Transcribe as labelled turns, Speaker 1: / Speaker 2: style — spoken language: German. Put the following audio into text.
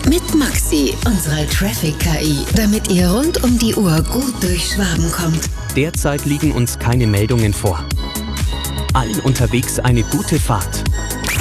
Speaker 1: Mit Maxi, unserer Traffic-KI, damit ihr rund um die Uhr gut durch Schwaben kommt.
Speaker 2: Derzeit liegen uns keine Meldungen vor. Allen unterwegs eine gute Fahrt.